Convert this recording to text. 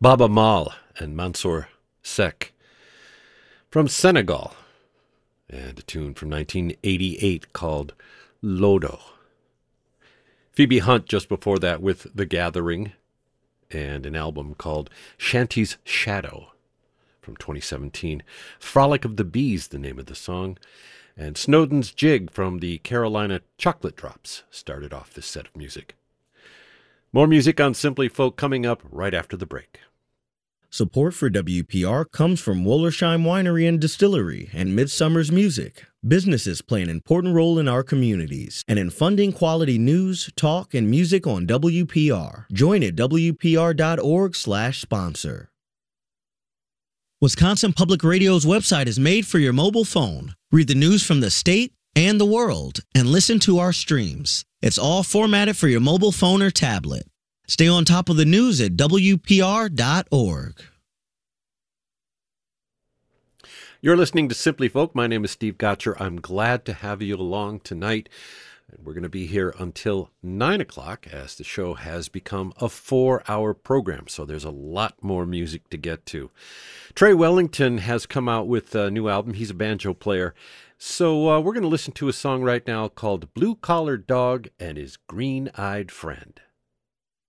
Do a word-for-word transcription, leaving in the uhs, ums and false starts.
Baba Mal and Mansour Seck from Senegal, and a tune from nineteen eighty-eight called Lodo. Phoebe Hunt just before that with The Gathering and an album called Shanty's Shadow from twenty seventeen. Frolic of the Bees, the name of the song. And Snowden's Jig from the Carolina Chocolate Drops started off this set of music. More music on Simply Folk coming up right after the break. Support for W P R comes from Wollersheim Winery and Distillery and Midsummer's Music. Businesses play an important role in our communities and in funding quality news, talk, and music on W P R. Join at W P R dot org slash sponsor. Wisconsin Public Radio's website is made for your mobile phone. Read the news from the state and the world and listen to our streams. It's all formatted for your mobile phone or tablet. Stay on top of the news at W P R dot org. You're listening to Simply Folk. My name is Steve Gotcher. I'm glad to have you along tonight. And we're going to be here until nine o'clock as the show has become a four-hour program. So there's a lot more music to get to. Trey Wellington has come out with a new album. He's a banjo player. So uh, we're going to listen to a song right now called Blue Collar Dog and His Green-Eyed Friend.